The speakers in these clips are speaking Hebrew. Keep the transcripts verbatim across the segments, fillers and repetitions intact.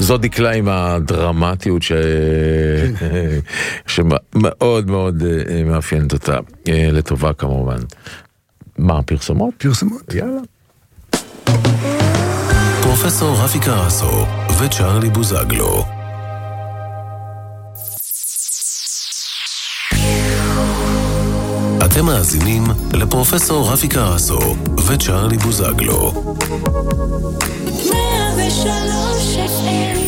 זו דקלה עם הדרמטיות ש... שמאוד מאוד מאפיינת אותה, לטובה כמובן. מה, פרסומות? פרסומות. יאללה. פרופסור רפי קרסו וצ'רלי בוזגלו. אתם מאזינים לפרופסור רפי קרסו וצ'רלי בוזגלו. מאה ושלוש אף אם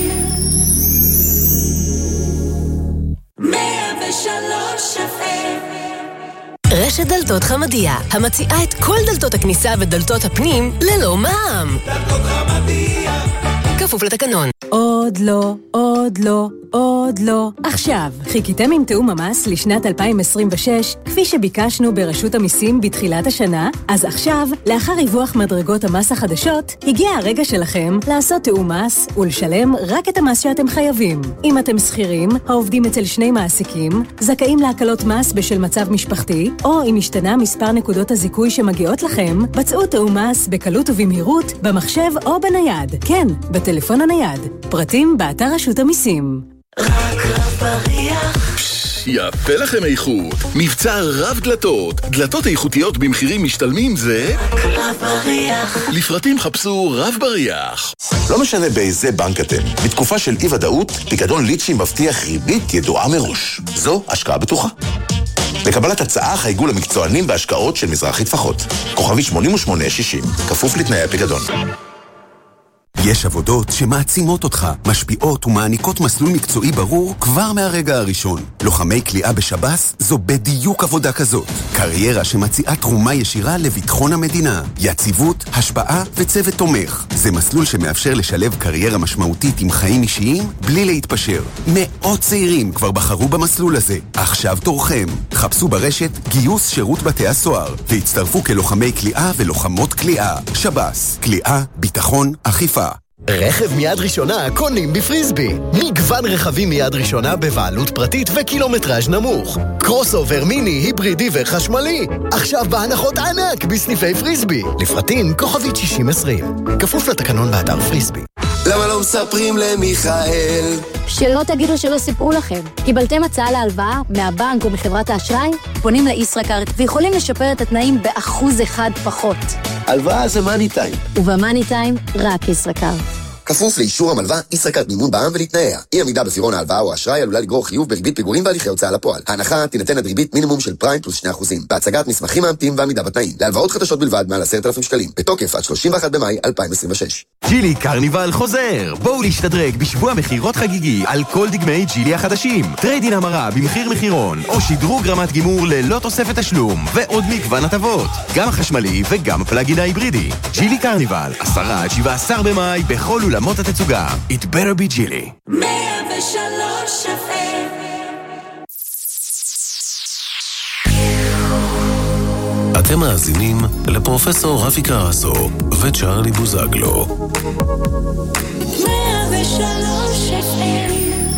מאה ושלוש אף אם רשת דלתות חמדיה, המציעה את כל דלתות הכניסה ודלתות הפנים ללא מע"מ. דלתות חמדיה, כפוף לתקנון. עוד לא, עוד לא, עוד לא. עכשיו, חיכיתם עם תאום המס לשנת אלפיים עשרים ושש, כפי שביקשנו ברשות המיסים בתחילת השנה? אז עכשיו, לאחר ריווח מדרגות המס החדשות, הגיע הרגע שלכם לעשות תאום מס ולשלם רק את המס שאתם חייבים. אם אתם שכירים, העובדים אצל שני מעסיקים, זכאים להקלות מס בשל מצב משפחתי, או אם השתנה מספר נקודות הזיכוי שמגיעות לכם, בצעו תאום מס בקלות ובמהירות, במחשב או בנייד. כן, בטלפון הנייד. פרטים באתר רשות המיסים. רק רב בריח. יפה לכם איכות. מבצע רב דלתות. דלתות איכותיות במחירים משתלמים זה... רק רב בריח. לפרטים חפשו רב בריח. לא משנה באיזה בנק אתם. בתקופה של אי ודאות, פיקדון ליצ'י מבטיח ריבית ידועה מראש. זו השקעה בטוחה. לקבלת הצעה חייגו למקצוענים בהשקעות של מזרחי טפחות. כוכבי שמונים ושמונה שישים. כפוף לתנאי הפיקדון. יש עבודות שמעצימות אותך, משפיעות ומעניקות מסלול מקצועי ברור כבר מהרגע הראשון. לוחמי כליאה בשב"ס זו בדיוק עבודה כזאת. קריירה שמציעה תרומה ישירה לביטחון המדינה, יציבות, השפעה וצוות תומך. זה מסלול שמאפשר לשלב קריירה משמעותית עם חיים אישיים בלי להתפשר. מאות צעירים כבר בחרו במסלול הזה. עכשיו תורכם. חפשו ברשת גיוס שירות בתי הסוהר והצטרפו כלוחמי כליאה ולוחמות כליאה. שב"ס, כליאה, ביטחון, אכיפה. רכב מיד ראשונה קונים בפריסבי. מגוון רכבים מיד ראשונה בבעלות פרטית וקילומטראז' נמוך. קרוס אובר מיני, היברידי וחשמלי. עכשיו בהנחות ענק בסניפי פריסבי. לפרטים כוכבית שישים עשרים. כפוף לתקנון באתר פריסבי. למה לא מספרים למיכאל? שלא תגידו שלא סיפרו לכם. קיבלתם הצעה להלוואה מהבנק או מחברת האשראי? פונים לישראכרט ויכולים לשפר את התנאים באחוז אחד פחות. הלוואה זה מאני טיים. ובמאני טיים רק ישראכרט. כפוף לאישור המלווה, ישראכרט מימון בע"מ ולתנאיה. אי עמידה בפירעון ההלוואה או האשראי עלולה לגרור חיוב בריבית פיגורים והליכי הוצאה לפועל. ההנחה תינתן עד ריבית מינימום של פריים פלוס שני אחוזים. בהצגת מסמכים מאמתים ועמידה בתנאים. להלוואות חדשות בלבד מעל עשרת אלפים שקלים. בתוקף עד שלושים ואחד במאי אלפיים עשרים ושש. ג'ילי קרניבל חוזר. בואו להשתדרג בשבוע מחירות חגיגי על כל דגמי ג'ילי החדשים. טריידין המרה במחיר מחירון, או שדרוג רמת גימור ללא תוספת תשלום, ועוד מגוון הטבות. גם החשמלי וגם הפלאגין ההיברידי. ג'ילי קרניבל, עשרה עד שבעה עשר במאי בכל אולמות התצוגה. It better be Gilly. מאה ושלוש אף אם אתם מאזינים לפרופסור רפי קרסו וצ'רלי בוזגלו. מאה ושלוש אף אם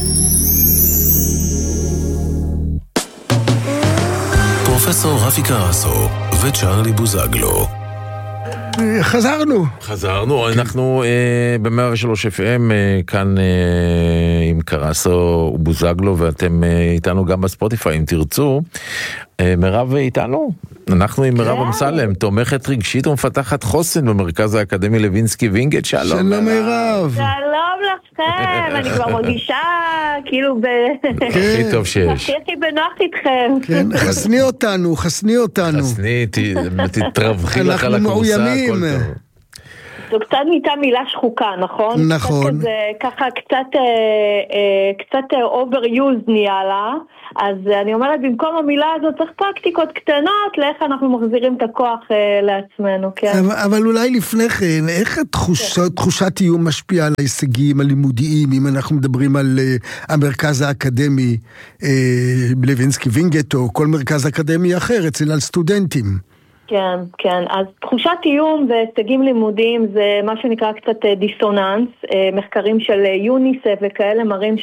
פרופסור רפי קרסו וצ'רלי בוזגלו. חזרנו. חזרנו, אנחנו אה, ב-מאה ושלוש אף אם אה, כאן אה, עם קרסו ובוזגלו, ואתם אה, איתנו גם בספוטיפיי אם תרצו. אה, מירב איתנו, אנחנו עם מירב אמסלם, תומכת רגשית ומפתחת חוסן במרכז האקדמי לוינסקי וינגייט. שלום. שלום מירב. שלום לכם, אני כבר מרגישה כאילו ב... הכי טוב שיש. הכי הכי בנוח איתכם. כן, חסני אותנו, חסני אותנו. חסני, תתרווחי לך על הכורסה, הכל טוב. זו קצת נהייתה מילה שחוקה, נכון? נכון. כזה, ככה קצת, אה, אה, קצת overused נהיה לה, אז אני אומרת, במקום המילה הזאת צריך פרקטיקות קטנות, לאיך אנחנו מחזירים את הכוח אה, לעצמנו, כן? אבל, אבל אולי לפני כן, איך התחוש, כן. תחושת איום משפיעה על ההישגים הלימודיים, אם אנחנו מדברים על uh, המרכז האקדמי uh, לוינסקי וינגייט, או כל מרכז אקדמי אחר, אצל על סטודנטים? כן, כן. אז תחושת איום והישגים לימודיים זה מה שנקרא קצת דיסוננס. מחקרים של יוניסף וכאלה מראים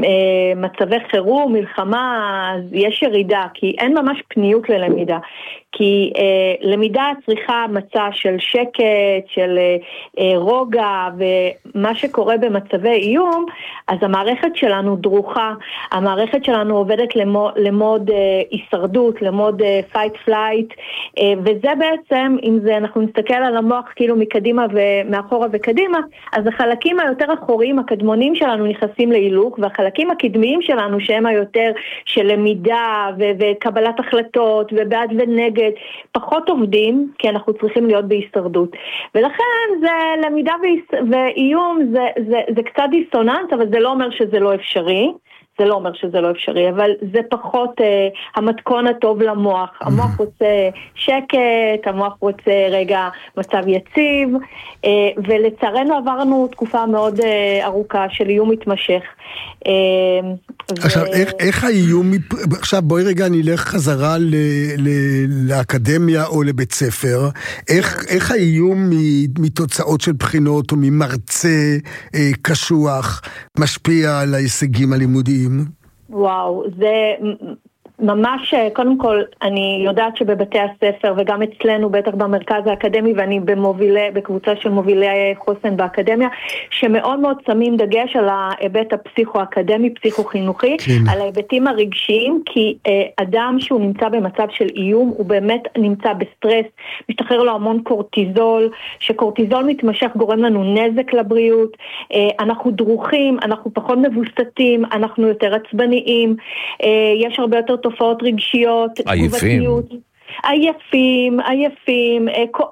שבמצבי חירום, מלחמה, יש ירידה, כי אין ממש פניות ללמידה. כי אה, למידה צריכה מצע של שקט, של אה, אה, רוגע, ומה שקורה במצבי איום, אז המערכת שלנו דרוכה, המערכת שלנו עובדת למוד, למוד אה, הישרדות, למוד אה, fight flight, אה, וזה בעצם, אם זה אנחנו נסתכל על המוח כאילו מקדימה ומאחורה וקדימה, אז החלקים היותר אחוריים, הקדמונים שלנו נכנסים להילוך, והחלקים הקדמיים שלנו שהם היותר של למידה ו- וקבלת החלטות ובעד ונגד, פחות עובדים, כי אנחנו צריכים להיות בהישרדות. ולכן זה למידה ואיום, זה, זה, זה קצת דיסוננס, אבל זה לא אומר שזה לא אפשרי. זה לא אומר שזה לא אפשרי, אבל זה פחות אה, המתכון הטוב למוח. המוח רוצה שקט, המוח רוצה רגע מצב יציב, אה, ולצערנו עברנו תקופה מאוד אה, ארוכה של איום מתמשך. אה, עכשיו, ו... איך, איך האיום, עכשיו בואי רגע נלך חזרה ל, ל, לאקדמיה או לבית ספר, איך, איך האיום מתוצאות של בחינות או ממרצה אה, קשוח משפיע על ההישגים הלימודיים? וואו, זה ממש, קודם כל, אני יודעת שבבתי הספר וגם אצלנו, בטח במרכז האקדמי, ואני במובילי, בקבוצה של מובילי חוסן באקדמיה, שמאוד מאוד שמים דגש על ההיבט הפסיכו-אקדמי, פסיכו-חינוכי, כן. על ההיבטים הרגשיים, כי אה, אדם שהוא נמצא במצב של איום, הוא באמת נמצא בסטרס, משתחרר לו המון קורטיזול, שקורטיזול מתמשך גורם לנו נזק לבריאות, אה, אנחנו דרוכים, אנחנו פחות מבוסתים, אנחנו יותר עצבניים, אה, יש הרבה יותר תופעות רגשיות, עייפים. עייפים, עייפים,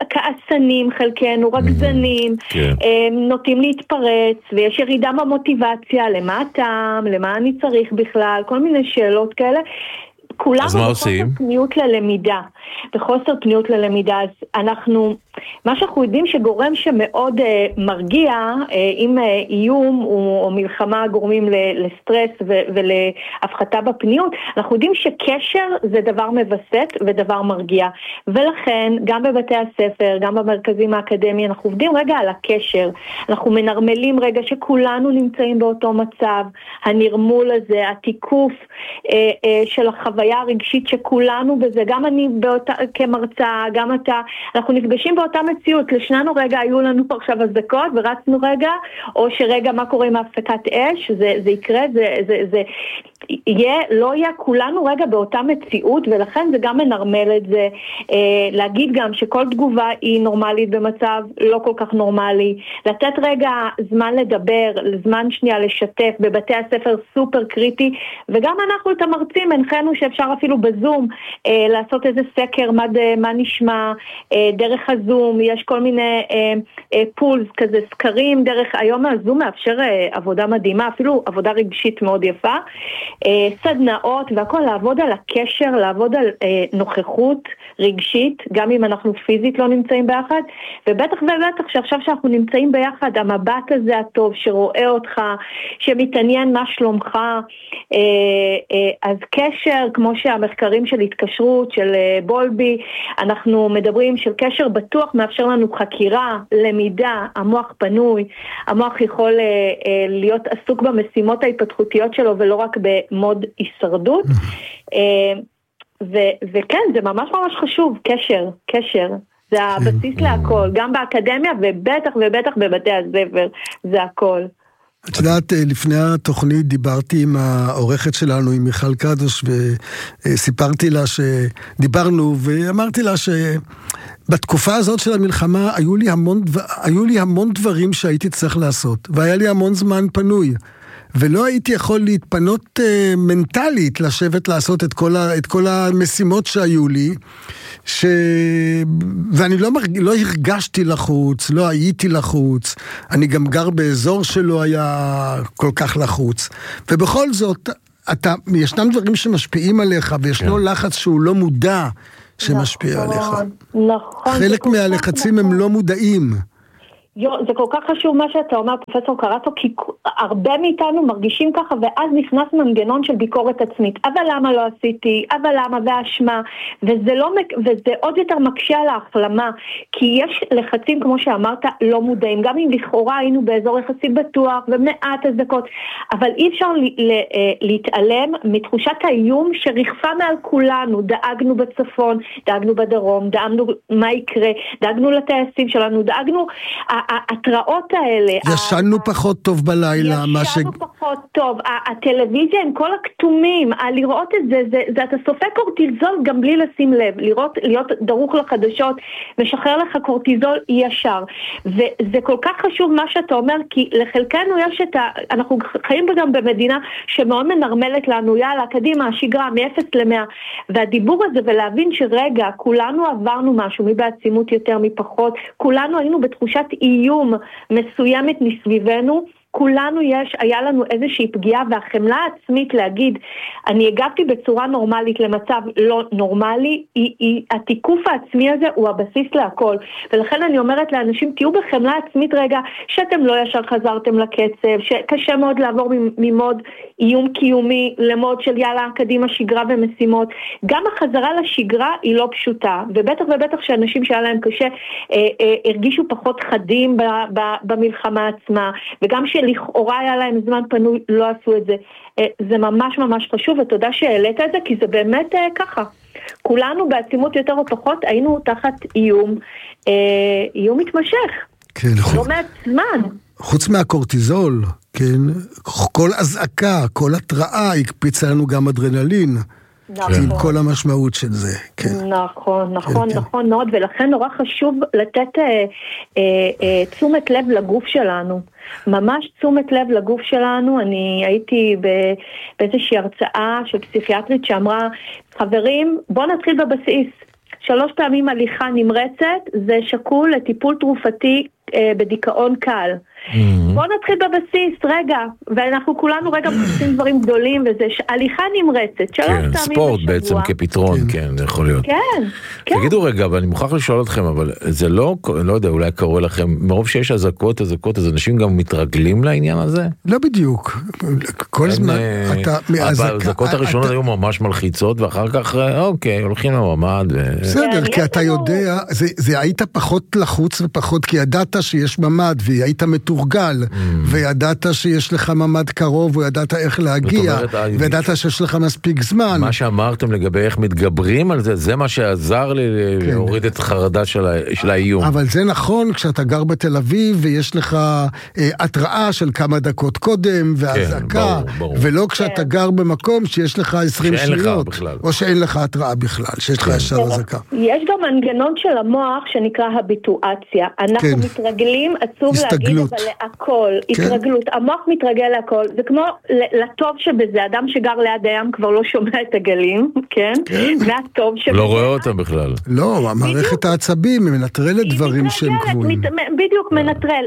כעסנים חלקנו, רגזנים, כן. נוטים להתפרץ, ויש ירידה במוטיבציה, למה הטעם, למה אני צריך בכלל, כל מיני שאלות כאלה. כולנו בחוסר פניות ללמידה, בחוסר פניות ללמידה, אז אנחנו, מה שאנחנו יודעים שגורם שמאוד אה, מרגיע, אה, אם אה, איום או, או מלחמה גורמים לסטרס ו, ולהפחתה בפניות, אנחנו יודעים שקשר זה דבר מבסט ודבר מרגיע, ולכן גם בבתי הספר, גם במרכזים האקדמיים, אנחנו עובדים רגע על הקשר, אנחנו מנרמלים רגע שכולנו נמצאים באותו מצב, הנרמול הזה, התיקוף אה, אה, של החוויה הרגשית שכולנו בזה, גם אני באותה, כמרצה, גם אתה, אנחנו נפגשים באותה מציאות, לשנינו רגע היו לנו פה עכשיו הזדקות ורצנו רגע, או שרגע מה קורה עם ההפסקת אש, זה, זה יקרה, זה, זה, זה יהיה, לא יהיה כולנו רגע באותה מציאות, ולכן זה גם מנרמל את זה, אה, להגיד גם שכל תגובה היא נורמלית במצב לא כל כך נורמלי, לתת רגע זמן לדבר, זמן שנייה לשתף, בבתי הספר סופר קריטי, וגם אנחנו את המרצים הנחנו שאפשר אפילו בזום אה, לעשות איזה סקר, מה, מה נשמע, אה, דרך הזום, יש כל מיני אה, אה, פולס כזה, סקרים, דרך, היום הזום מאפשר אה, עבודה מדהימה, אפילו עבודה רגשית מאוד יפה, אה, סדנאות והכל, לעבוד על הקשר, לעבוד על אה, נוכחות רגשית, גם אם אנחנו פיזית לא נמצאים ביחד, ובטח ובטח שעכשיו שאנחנו נמצאים ביחד, המבט הזה הטוב שרואה אותך, שמתעניין מה שלומך, אה, אה, אז קשר, כמו שהמחקרים של התקשרות, של אה, בולבי, אנחנו מדברים של קשר בטוח מאפשר לנו חקירה, למידה, המוח פנוי, המוח יכול אה, אה, להיות עסוק במשימות ההתפתחותיות שלו ולא רק במוד הישרדות, אה, ו- וכן, זה ממש ממש חשוב, קשר, קשר, זה הבסיס להכל, גם באקדמיה ובטח ובטח בבתי הספר, זה הכל. את יודעת, לפני התוכנית דיברתי עם העורכת שלנו, עם מיכל קדוש, וסיפרתי לה שדיברנו, ואמרתי לה שבתקופה הזאת של המלחמה היו לי המון, היו לי המון דברים שהייתי צריך לעשות, והיה לי המון זמן פנוי. ולא הייתי יכול להתפנות uh, מנטלית, לשבת לעשות את כל, ה, את כל המשימות שהיו לי, ש... ואני לא, מרג... לא הרגשתי לחוץ, לא הייתי לחוץ, אני גם גר באזור שלא היה כל כך לחוץ, ובכל זאת, אתה, ישנם דברים שמשפיעים עליך, וישנו כן. לחץ שהוא לא מודע שמשפיע נכון, עליך. נכון. חלק מהלחצים נכון. הם לא מודעים. זה כל כך חשוב מה שאתה אומר, פרופסור קרסו, כי הרבה מאיתנו מרגישים ככה, ואז נכנס מנגנון של ביקורת עצמית. אבל למה לא עשיתי? אבל למה? והאשמה. וזה, לא, וזה עוד יותר מקשה על ההחלמה, כי יש לחצים, כמו שאמרת, לא מודעים. גם אם לכאורה היינו באזור יחסית בטוח, ומעט הזדקות, אבל אי אפשר להתעלם מתחושת האיום שרחפה מעל כולנו. דאגנו בצפון, דאגנו בדרום, דאגנו מה יקרה, דאגנו לטייסים שלנו, דאגנו... ההתראות האלה... ישנו פחות טוב בלילה. ישנו פחות טוב. הטלוויזיה עם כל הכתומים, לראות את זה, זה אתה סופק קורטיזול גם בלי לשים לב. לראות, להיות דרוך לחדשות, משחרר לך קורטיזול ישר. וזה כל כך חשוב מה שאתה אומר, כי לחלקנו יש את ה... אנחנו חיים גם במדינה שמאוד מנרמלת לנו, יאללה, קדימה, השגרה, מ-אפס למאה. והדיבור הזה, ולהבין שרגע, כולנו עברנו משהו, מי בעצימות יותר, מפחות, כולנו היינו בתחושת איום מסוימת מסביבנו, כולנו יש, היה לנו איזושהי פגיעה, והחמלה העצמית להגיד, אני הגעתי בצורה נורמלית למצב לא נורמלי, היא, היא, התיקוף העצמי הזה הוא הבסיס להכל, ולכן אני אומרת לאנשים, תהיו בחמלה עצמית רגע, שאתם לא ישר חזרתם לקצב, שקשה מאוד לעבור ממוד איום קיומי למוד של יאללה, קדימה שגרה ומשימות, גם החזרה לשגרה היא לא פשוטה, ובטח ובטח שאנשים שהיה להם קשה, אה, אה, הרגישו פחות חדים ב, ב, במלחמה עצמה, וגם ש... לכאורה היה להם זמן פנוי, לא עשו את זה. זה ממש ממש חשוב, ותודה שהעלית את זה, כי זה באמת ככה. כולנו בעצימות יותר או פחות היינו תחת איום, איום מתמשך. כן, לא מעט זמן. חוץ מהקורטיזול, כן, כל הזעקה, כל התראה, הקפיצה לנו גם אדרנלין. נכון. עם כל המשמעות של זה, כן. נכון, נכון, כן, נכון מאוד, ולכן נורא חשוב לתת אה, אה, אה, תשומת לב לגוף שלנו. ממש תשומת לב לגוף שלנו. אני הייתי באיזושהי הרצאה של פסיכיאטרית שאמרה, חברים, בוא נתחיל בבסיס. שלוש פעמים הליכה נמרצת, זה שקול לטיפול תרופתי אה, בדיכאון קל. בוא נתחיל בבסיס, רגע, ואנחנו כולנו רגע עושים דברים גדולים, וזה הליכה נמרצת, שלוש פעמים בשבוע. ספורט בעצם כפתרון, כן, זה יכול להיות. כן, כן. תגידו רגע, אבל אני מוכרח לשאול אתכם, אבל זה לא, לא יודע, אולי קרוא לכם, מרוב שיש הזקות, הזקות, אז אנשים גם מתרגלים לעניין הזה? לא בדיוק. כל זמן, אתה... הזקות הראשונות היו ממש מלחיצות, ואחר כך, אוקיי, הולכים לממד. בסדר, כי אתה יודע, זה היית פחות לחוץ ופחות, כי ידעת שיש ממד, והיית מתורגל, וידעת שיש לך ממד קרוב, וידעת איך להגיע, וידעת שיש לך מספיק זמן. מה שאמרתם לגבי איך מתגברים על זה, זה מה שעזר לי להוריד את חרדה של האיום. אבל זה נכון, כשאתה גר בתל אביב, ויש לך התראה של כמה דקות קודם, והזעקה, ולא כשאתה גר במקום שיש לך עשרים שניות, או שאין לך התראה בכלל, שיש לך ישר הזעקה. יש גם מנגנון של המוח שנקרא הביטואציה. אנחנו מתרגלים, עצוב להגיד, אבל להכל, התרגלות. המוח מתרגל להכל. זה כמו לטוב שבזה, אדם שגר ליד הים כבר לא שומע את הגלים, כן? מהטוב שבזה. לא רואה אותם בכלל. לא, המערכת העצבים מנטרלת דברים שהם קבועים. בדיוק, מנטרל.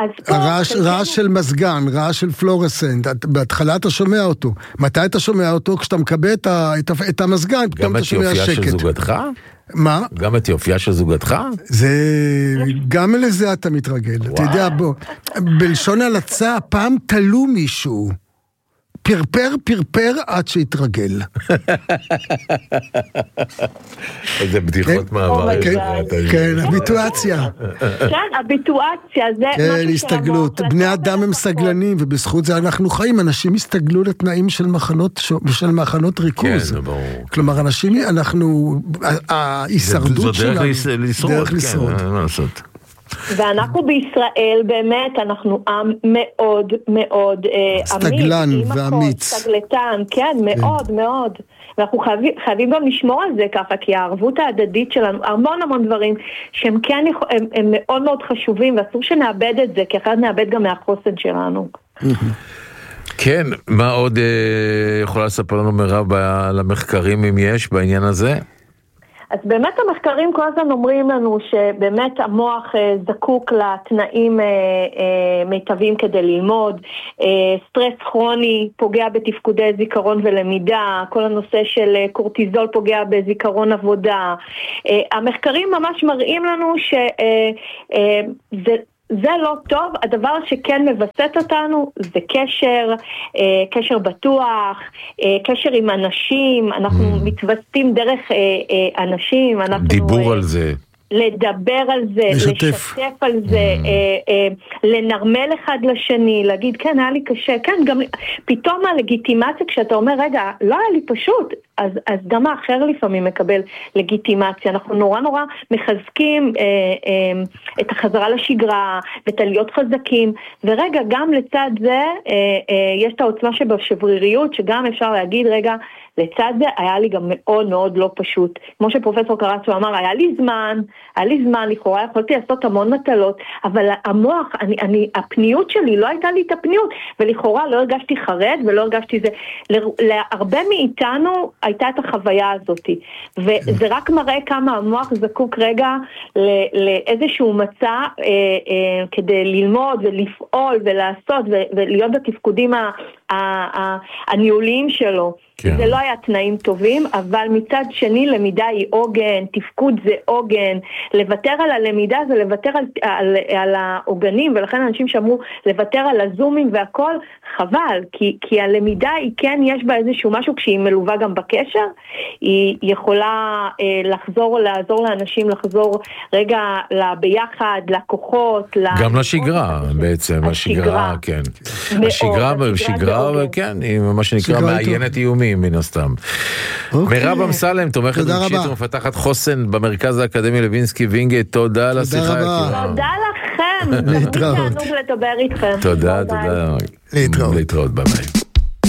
רעש של מזגן, רעש של פלורסנט, בהתחלה אתה שומע אותו. מתי אתה שומע אותו? כשאתה מקבל את המזגן, פתאום אתה שומע שקט. גם את יופייה של זוגתך? מה? גם את יופייה של זוגתך? זה... גם לזה אתה מתרגל. אתה יודע, בוא, בלשון הלצה, פעם תלו מישהו. פרפר, פרפר עד שהתרגל. איזה בדיחות מעבר. כן, הביטואציה. כן, הביטואציה, זה משהו של המוח. כן, הסתגלות. בני אדם הם סגלנים, ובזכות זה אנחנו חיים. אנשים הסתגלו לתנאים של מחנות ריכוז. כן, ברור. כלומר, אנשים, אנחנו, ההישרדות שלנו, דרך לשרוד. כן, מה לעשות? ואנחנו בישראל באמת, אנחנו עם מאוד מאוד סטגלן ואמיץ. סטגלתן, כן, מאוד מאוד. ואנחנו חייבים, חייבים גם לשמור על זה ככה, כי הערבות ההדדית שלנו, המון המון דברים שהם כן הם, הם מאוד מאוד חשובים, ואסור שנאבד את זה, כי אחרת נאבד גם מהחוסן שלנו. כן, מה עוד יכולה לספר לנו מירב על המחקרים, אם יש, בעניין הזה? אז באמת המחקרים כל הזמן אומרים לנו שבאמת המוח זקוק לתנאים מיטביים כדי ללמוד, סטרס כרוני פוגע בתפקודי זיכרון ולמידה, כל הנושא של קורטיזול פוגע בזיכרון עבודה. המחקרים ממש מראים לנו שזה זה לא טוב. הדבר שכן מבסט אותנו זה קשר, אה, קשר בטוח, אה, קשר עם אנשים, אנחנו mm. מתווסטים דרך אה, אה, אנשים, אנחנו... דיבור אה, על זה. לדבר על זה, לשתף, לשתף על זה, mm. אה, אה, לנרמל אחד לשני, להגיד כן, היה לי קשה, כן, גם פתאום הלגיטימציה, כשאתה אומר, רגע, לא היה לי פשוט, אז, אז גם האחר לפעמים מקבל לגיטימציה, אנחנו נורא נורא מחזקים אה, אה, את החזרה לשגרה, ואת להיות חזקים, ורגע, גם לצד זה, אה, אה, יש את העוצמה שבשבריריות, שגם אפשר להגיד, רגע, לצד זה היה לי גם מאוד מאוד לא פשוט. כמו שפרופסור קרסו אמר, היה לי זמן, היה לי זמן, לכאורה יכולתי לעשות המון מטלות, אבל המוח, אני, אני, הפניות שלי לא הייתה לי את הפניות, ולכאורה לא הרגשתי חרד ולא הרגשתי זה. להרבה מאיתנו הייתה את החוויה הזאת, וזה רק מראה כמה המוח זקוק רגע לאיזשהו מצע אה, אה, כדי ללמוד ולפעול ולעשות ולהיות בתפקודים ה, ה, ה, הניהוליים שלו. כן. זה לא היה תנאים טובים, אבל מצד שני למידה היא עוגן, תפקוד זה עוגן, לוותר על הלמידה זה לוותר על, על, על העוגנים, ולכן אנשים שאמרו לוותר על הזומים והכל, חבל, כי, כי הלמידה היא כן יש בה איזשהו משהו, כשהיא מלווה גם בקשר, היא יכולה אה, לחזור, לעזור לאנשים, לחזור רגע לביחד, לכוחות, גם לשגרה בעצם, השגרה, כן. השגרה, השגרה, כן, היא מה שנקרא מעיינת איומים. מן הסתם. מירב אמסלם, תומכת רגשית ומפתחת חוסן במרכז האקדמי לוינסקי וינגייט, תודה על השיחה. תודה לכם, תמיד תענוג לדבר איתכם. תודה, תודה. להתראות. להתראות, ביי.